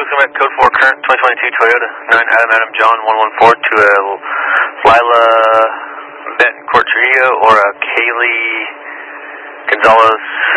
looking at code 4 current 2022 Toyota 9 Adam John 114 to a Lila Betancourt Trujillo or a Kaylee Gonzalez